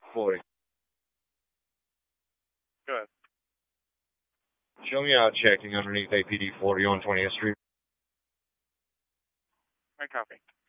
40. Go ahead. Show me out checking underneath APD 40 on 20th Street. I copy.